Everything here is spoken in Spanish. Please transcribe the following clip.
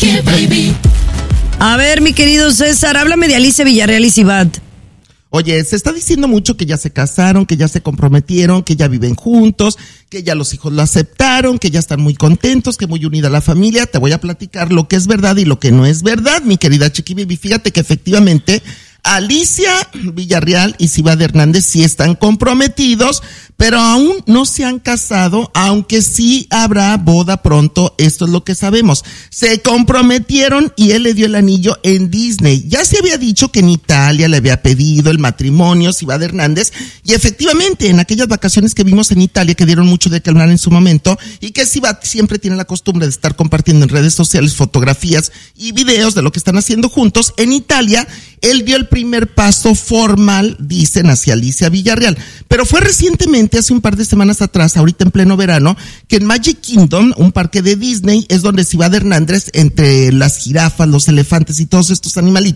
Chiqui Baby. A ver, mi querido César, háblame de Alicia Villarreal y Sivat. Oye, se está diciendo mucho que ya se casaron, que ya se comprometieron, que ya viven juntos, que ya los hijos lo aceptaron, que ya están muy contentos, que muy unida la familia. Te voy a platicar lo que es verdad y lo que no es verdad, mi querida Chiqui Baby. Fíjate que efectivamente Alicia Villarreal y Sivat Hernández sí están comprometidos, pero aún no se han casado, aunque sí habrá boda pronto. Esto es lo que sabemos. Se comprometieron y él le dio el anillo en Disney. Ya se había dicho que en Italia le había pedido el matrimonio Sivat Hernández, y efectivamente en aquellas vacaciones que vimos en Italia, que dieron mucho de qué hablar en su momento, y que Sivat siempre tiene la costumbre de estar compartiendo en redes sociales fotografías y videos de lo que están haciendo juntos, en Italia él dio el primer paso formal, dicen, hacia Alicia Villarreal. Pero fue recientemente, hace un par de semanas atrás, ahorita en pleno verano, que en Magic Kingdom, un parque de Disney, es donde Sivat Hernández, entre las jirafas, los elefantes y todos estos animalitos,